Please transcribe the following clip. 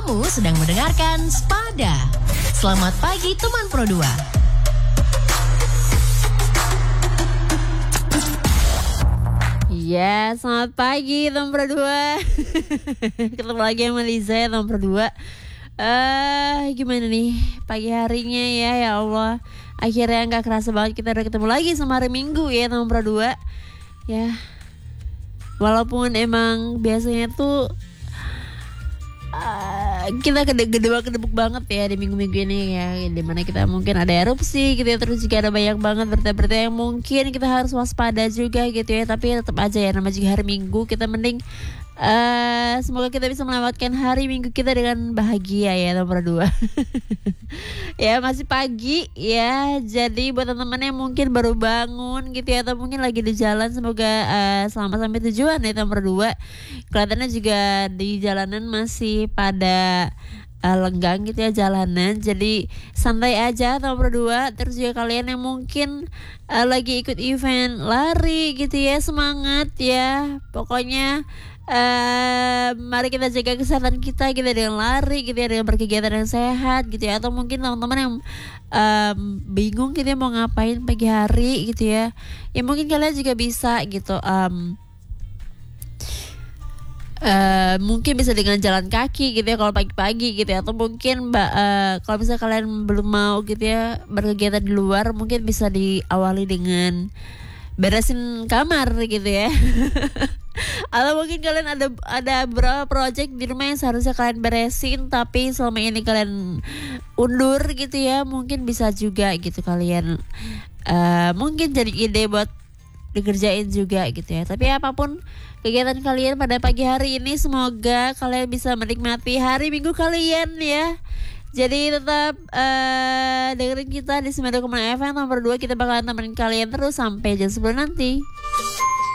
Kamu sedang mendengarkan Spada. Selamat pagi teman Pro 2. Ya, selamat pagi teman Pro 2. Ketemu lagi sama Liza ya teman Pro 2. Gimana nih pagi harinya ya Allah. Akhirnya gak kerasa banget kita udah ketemu lagi sama hari Minggu ya teman Pro 2. Ya, walaupun emang biasanya tuh kita kedebuk banget ya di minggu-minggu ini ya, dimana kita mungkin ada erupsi gitu ya, terus juga ada banyak banget berita-berita yang mungkin kita harus waspada juga gitu ya. Tapi tetap aja ya, namanya juga hari Minggu, kita mending semoga kita bisa melewatkan hari Minggu kita dengan bahagia ya nomor 2. Ya masih pagi ya, jadi buat teman-teman yang mungkin baru bangun gitu ya, atau mungkin lagi di jalan, semoga selamat sampai tujuan ya nomor 2. Kelihatannya juga di jalanan masih pada lenggang gitu ya jalanan, jadi santai aja nomor 2. Terus juga kalian yang mungkin lagi ikut event lari gitu ya, semangat ya, pokoknya mari kita jaga kesehatan kita dengan lari gitu ya, dengan berkegiatan yang sehat gitu ya. Atau mungkin teman-teman yang bingung gitu ya mau ngapain pagi hari gitu ya, ya mungkin kalian juga bisa gitu mungkin bisa dengan jalan kaki gitu ya kalau pagi-pagi gitu ya. Atau mungkin kalau misalnya kalian belum mau gitu ya berkegiatan di luar, mungkin bisa diawali dengan beresin kamar gitu ya. Atau mungkin kalian ada beberapa project di rumah yang seharusnya kalian beresin tapi selama ini kalian undur gitu ya, mungkin bisa juga gitu kalian mungkin jadi ide buat dikerjain juga gitu ya. Tapi apapun kegiatan kalian pada pagi hari ini, semoga kalian bisa menikmati hari Minggu kalian ya. Jadi tetap dengerin kita di 9.6 FM nomor 2. Kita bakalan temenin kalian terus sampai jam 10 nanti.